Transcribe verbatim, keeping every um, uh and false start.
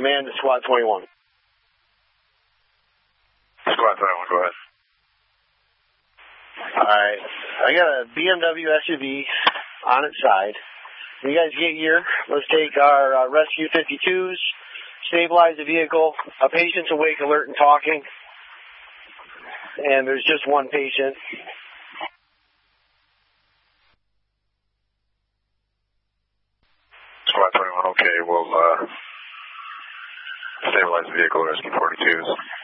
command to Squad twenty-one. Squad twenty-one, go ahead. Alright, I got a B M W S U V on its side. When you guys get here, let's take our uh, Rescue fifty-twos, stabilize the vehicle. A patient's awake, alert, and talking. And there's just one patient. Squad twenty-one, okay, we'll uh, stabilize the vehicle, Rescue forty-twos.